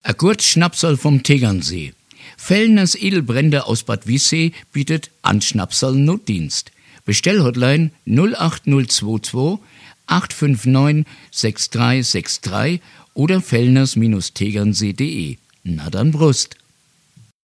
A Kurzschnapsal vom Tegernsee. Fellners Edelbrände aus Bad Wiessee bietet Anschnapsal Notdienst. Bestellhotline 08022 859 6363 oder fellners-tegernsee.de. Na dann Brust!